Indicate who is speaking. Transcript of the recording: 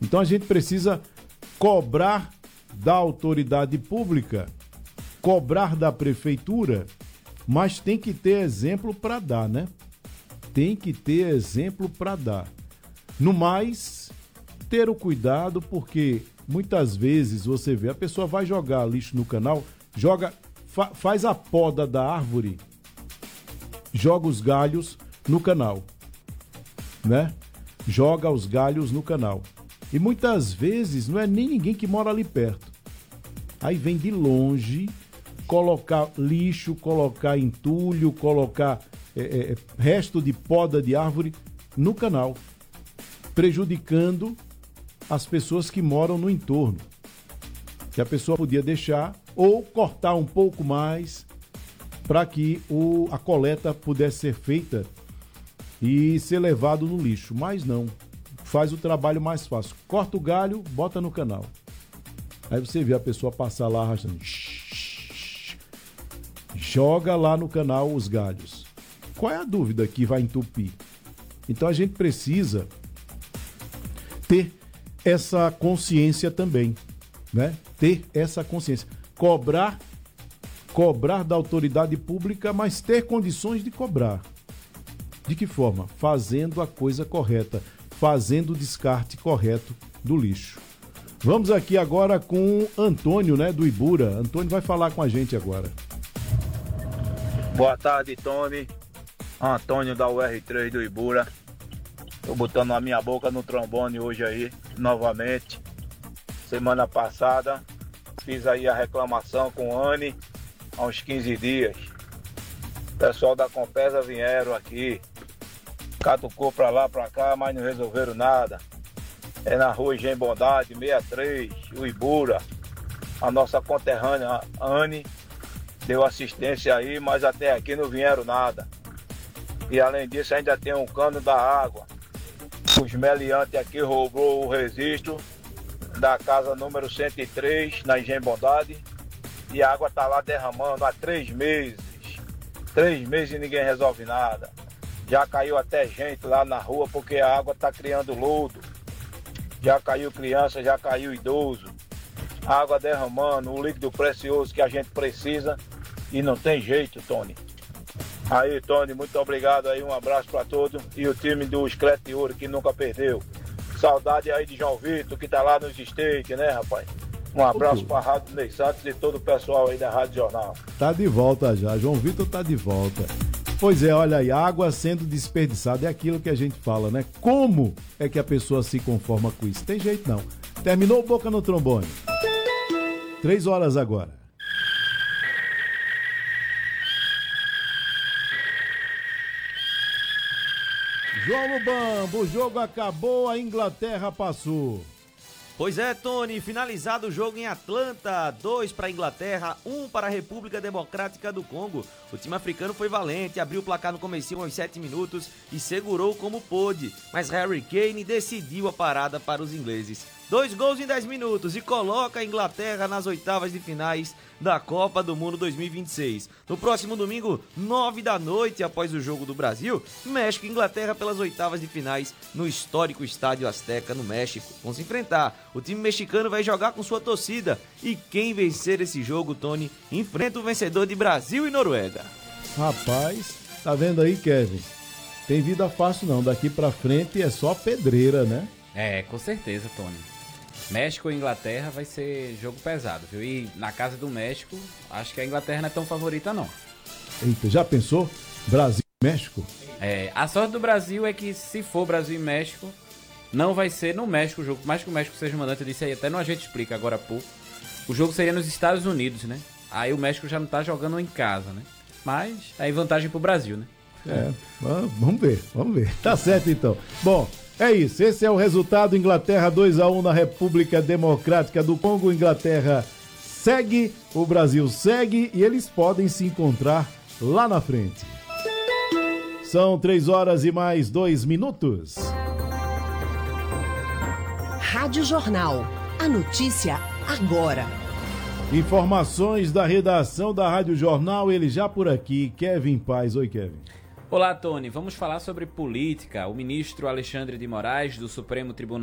Speaker 1: Então a gente precisa cobrar da autoridade pública, cobrar da prefeitura, mas tem que ter exemplo para dar, né? Tem que ter exemplo para dar. No mais, ter o cuidado, porque muitas vezes você vê, a pessoa vai jogar lixo no canal, faz a poda da árvore, joga os galhos no canal, né? Joga os galhos no canal. E muitas vezes não é nem ninguém que mora ali perto. Aí vem de longe colocar lixo, colocar entulho, colocar resto de poda de árvore no canal, prejudicando as pessoas que moram no entorno. Que a pessoa podia deixar ou cortar um pouco mais para que a coleta pudesse ser feita e ser levado no lixo. Mas não, faz o trabalho mais fácil. Corta o galho, bota no canal. Aí você vê a pessoa passar lá arrastando. Joga lá no canal os galhos. Qual é a dúvida que vai entupir? Então a gente precisa ter essa consciência também, né? Ter essa consciência. Cobrar da autoridade pública, mas ter condições de cobrar. De que forma? Fazendo a coisa correta, fazendo o descarte correto do lixo. Vamos aqui agora com Antônio, né, do Ibura. Antônio vai falar com a gente agora.
Speaker 2: Boa tarde, Tony. Antônio da UR3 do Ibura. Tô botando a minha boca no trombone hoje aí, novamente. Semana passada, fiz aí a reclamação com o Anne, há uns 15 dias. O pessoal da Compesa vieram aqui, catucou pra lá, pra cá, mas não resolveram nada. É na rua Engenho Bondade, 63, o Ibura. A nossa conterrânea Anne deu assistência aí, mas até aqui não vieram nada. E além disso ainda tem um cano da água. Os meliantes aqui roubou o registro da casa número 103, na Engenho Bondade. E a água tá lá derramando há 3 meses. 3 meses e ninguém resolve nada. Já caiu até gente lá na rua porque a água tá criando lodo. Já caiu criança, já caiu idoso. Água derramando, o líquido precioso que a gente precisa e não tem jeito, Tony. Aí, Tony, muito obrigado aí, um abraço para todos e o time do Escrete de Ouro que nunca perdeu. Saudade aí de João Vitor, que tá lá nos States, né, rapaz? Um abraço para a Rádio Ney Santos e todo o pessoal aí da Rádio Jornal.
Speaker 1: Tá de volta já, João Vitor tá de volta. Pois é, olha aí, água sendo desperdiçada, é aquilo que a gente fala, né? Como é que a pessoa se conforma com isso? Tem jeito não. Terminou Boca no Trombone. 3 horas agora. João Lubambo, o jogo acabou, a Inglaterra passou.
Speaker 3: Pois é, Tony, finalizado o jogo em Atlanta, 2 para a Inglaterra, 1 para a República Democrática do Congo. O time africano foi valente, abriu o placar no comecinho aos 7 minutos e segurou como pôde, mas Harry Kane decidiu a parada para os ingleses. 2 gols em 10 minutos e coloca a Inglaterra nas oitavas de finais da Copa do Mundo 2026. No próximo domingo, 9 da noite, após o jogo do Brasil, México e Inglaterra pelas oitavas de finais no histórico Estádio Azteca, no México. Vão se enfrentar. O time mexicano vai jogar com sua torcida. E quem vencer esse jogo, Tony, enfrenta o vencedor de Brasil e Noruega.
Speaker 1: Rapaz, tá vendo aí, Kevin? Tem vida fácil não. Daqui pra frente é só pedreira, né?
Speaker 4: É, com certeza, Tony. México e Inglaterra vai ser jogo pesado, viu? E na casa do México, acho que a Inglaterra não é tão favorita, não.
Speaker 1: Eita, já pensou? Brasil e México?
Speaker 4: É, a sorte do Brasil é que se for Brasil e México, não vai ser no México o jogo. Por mais que o México seja mandante, eu disse aí até no A Gente Explica agora há pouco. O jogo seria nos Estados Unidos, né? Aí o México já não tá jogando em casa, né? Mas aí vantagem pro Brasil, né?
Speaker 1: Vamos ver. Tá certo então. Bom, é isso, esse é o resultado. Inglaterra 2-1 na República Democrática do Congo. Inglaterra segue, o Brasil segue e eles podem se encontrar lá na frente. São 3 horas e mais 2 minutos.
Speaker 5: Rádio Jornal, a notícia agora.
Speaker 1: Informações da redação da Rádio Jornal, ele já por aqui, Kevin Paz. Oi, Kevin.
Speaker 4: Olá, Tony. Vamos falar sobre política. O ministro Alexandre de Moraes, do Supremo Tribunal